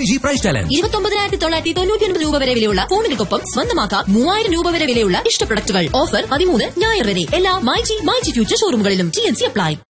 5G price challenge. 29,999 രൂപ വരെ വിലയുള്ള ഫോണുകൾക്കൊപ്പം സ്വന്തമാക്കാം 3,000 രൂപ വരെ വിലയുള്ള ഇഷ്ട പ്രൊഡക്റ്റുകൾ. ഓഫർ 13 ഞായർ വരെ എല്ലാ മൈജി ഫ്യൂച്ചർ ഷോറൂമുകളിലും. TNC apply.